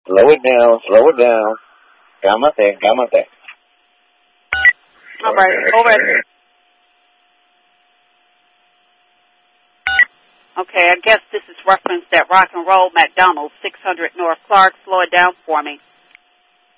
Slow it down, slow it down. Cálmate, cálmate. All right, over. Okay, I guess this is reference that Rock and Roll McDonald's, 600 North Clark. Slow it down for me.